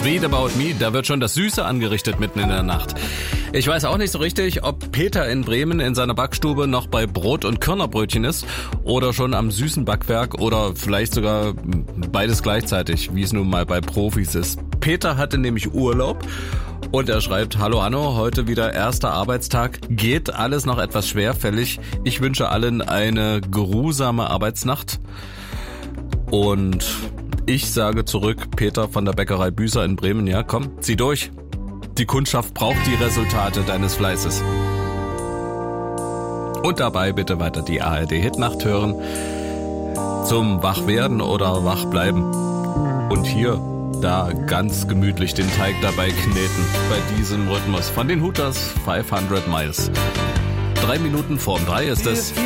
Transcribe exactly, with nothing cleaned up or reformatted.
Sweet About Me, da wird schon das Süße angerichtet mitten in der Nacht. Ich weiß auch nicht so richtig, ob Peter in Bremen in seiner Backstube noch bei Brot- und Körnerbrötchen ist oder schon am süßen Backwerk oder vielleicht sogar beides gleichzeitig, wie es nun mal bei Profis ist. Peter hatte nämlich Urlaub und er schreibt: Hallo Hanno, heute wieder erster Arbeitstag. Geht alles noch etwas schwerfällig. Ich wünsche allen eine geruhsame Arbeitsnacht. Und ich sage zurück, Peter von der Bäckerei Büßer in Bremen, ja komm, zieh durch. Die Kundschaft braucht die Resultate deines Fleißes. Und dabei bitte weiter die A R D-Hitnacht hören. Zum Wachwerden oder Wachbleiben. Und hier, da ganz gemütlich den Teig dabei kneten. Bei diesem Rhythmus von den Hooters fünfhundert Miles. Drei Minuten vorm drei ist es.